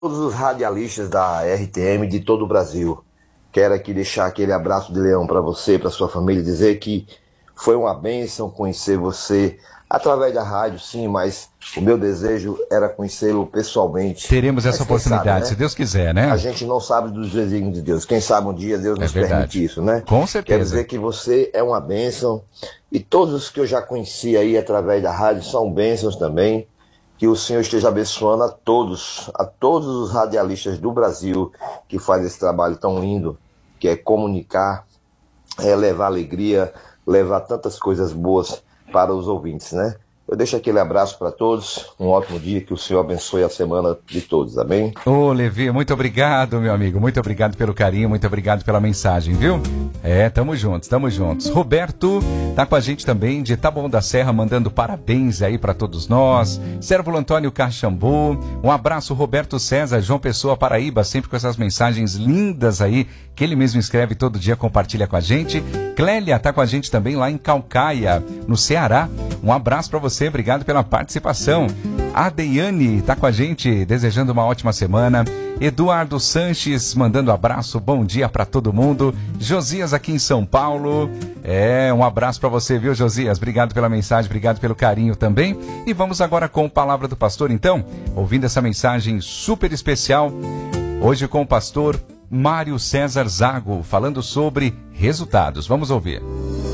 Todos os radialistas da RTM de todo o Brasil. Quero aqui deixar aquele abraço de leão para você, para sua família, dizer que foi uma bênção conhecer você através da rádio, sim, mas o meu desejo era conhecê-lo pessoalmente. Teremos essa oportunidade, sabe, né? Se Deus quiser, né? A gente não sabe dos desígnios de Deus. Quem sabe um dia Deus nos permite isso, né? Com certeza. Quer dizer que você é uma bênção e todos os que eu já conheci aí através da rádio são bênçãos também. Que o Senhor esteja abençoando a todos os radialistas do Brasil que fazem esse trabalho tão lindo, que é comunicar, é levar alegria, levar tantas coisas boas para os ouvintes, né? Eu deixo aquele abraço para todos, um ótimo dia, que o Senhor abençoe a semana de todos, amém? Ô, Levi, muito obrigado, meu amigo, muito obrigado pelo carinho, muito obrigado pela mensagem, viu? Tamo juntos, tamo juntos. Roberto tá com a gente também, de Taboão da Serra, mandando parabéns aí para todos nós. Sérvulo Antônio Caxambu, um abraço, Roberto César, João Pessoa, Paraíba, sempre com essas mensagens lindas aí, que ele mesmo escreve todo dia, compartilha com a gente. Clélia tá com a gente também lá em Calcaia, no Ceará. Um abraço para você, obrigado pela participação. A Deiane tá com a gente, desejando uma ótima semana. Eduardo Sanches mandando abraço, bom dia para todo mundo. Josias aqui em São Paulo. Um abraço para você, viu, Josias? Obrigado pela mensagem, obrigado pelo carinho também. E vamos agora com a Palavra do Pastor, então, ouvindo essa mensagem super especial, hoje com o pastor Mário César Zago, falando sobre resultados. Vamos ouvir.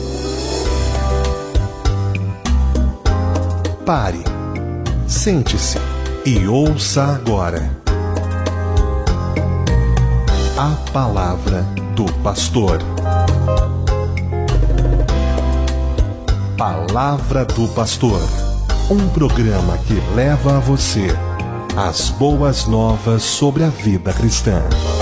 Pare, sente-se e ouça agora a Palavra do Pastor. Palavra do Pastor, um programa que leva a você as boas novas sobre a vida cristã.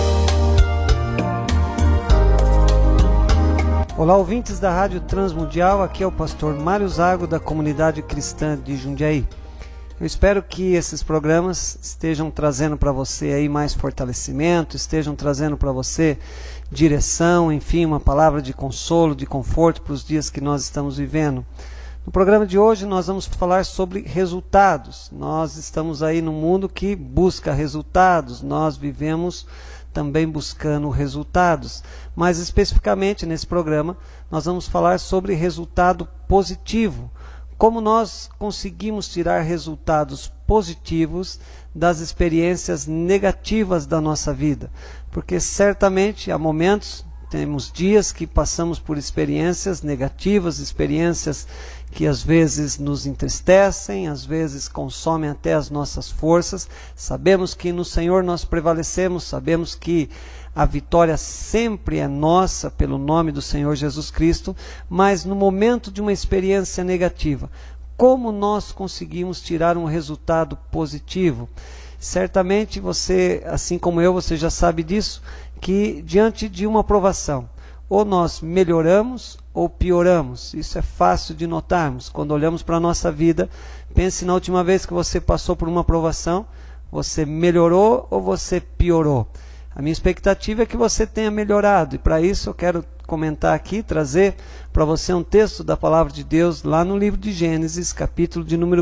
Olá, ouvintes da Rádio Transmundial, aqui é o pastor Mário Zago, da Comunidade Cristã de Jundiaí. Eu espero que esses programas estejam trazendo para você aí mais fortalecimento, estejam trazendo para você direção, enfim, uma palavra de consolo, de conforto para os dias que nós estamos vivendo. No programa de hoje nós vamos falar sobre resultados. Nós estamos aí num mundo que busca resultados, nós vivemos também buscando resultados, mas especificamente nesse programa nós vamos falar sobre resultado positivo, como nós conseguimos tirar resultados positivos das experiências negativas da nossa vida, porque certamente há momentos, temos dias que passamos por experiências negativas, experiências que às vezes nos entristecem, às vezes consomem até as nossas forças. Sabemos que no Senhor nós prevalecemos, sabemos que a vitória sempre é nossa pelo nome do Senhor Jesus Cristo, mas no momento de uma experiência negativa, como nós conseguimos tirar um resultado positivo? Certamente você, assim como eu, você já sabe disso, que diante de uma provação, ou nós melhoramos ou pioramos. Isso é fácil de notarmos. Quando olhamos para a nossa vida, pense na última vez que você passou por uma provação, você melhorou ou você piorou? A minha expectativa é que você tenha melhorado, e para isso eu quero comentar aqui, trazer para você um texto da Palavra de Deus, lá no livro de Gênesis, capítulo de número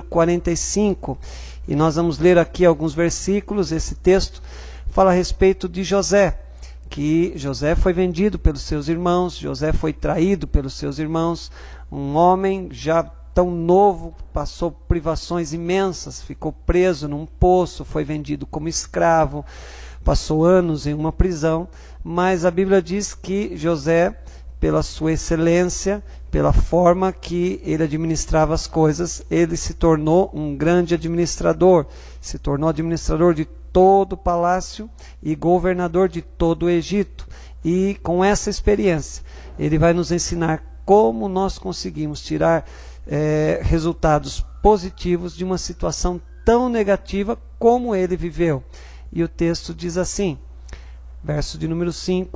45, e nós vamos ler aqui alguns versículos. Esse texto fala a respeito de José, que José foi vendido pelos seus irmãos, José foi traído pelos seus irmãos, um homem já tão novo, passou privações imensas, ficou preso num poço, foi vendido como escravo, passou anos em uma prisão, mas a Bíblia diz que José, pela sua excelência, pela forma que ele administrava as coisas, ele se tornou um grande administrador, se tornou administrador de todo o palácio e governador de todo o Egito. E com essa experiência, ele vai nos ensinar como nós conseguimos tirar resultados positivos de uma situação tão negativa como ele viveu. E o texto diz assim, verso de número 5,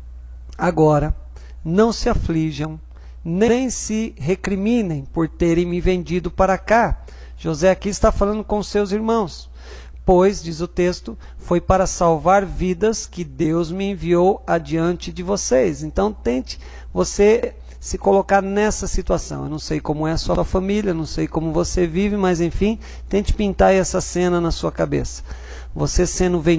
agora não se aflijam, nem se recriminem por terem me vendido para cá. José aqui está falando com seus irmãos. Pois, diz o texto, foi para salvar vidas que Deus me enviou adiante de vocês. Então tente você se colocar nessa situação. Eu não sei como é a sua família, não sei como você vive, mas enfim, tente pintar essa cena na sua cabeça. você sendo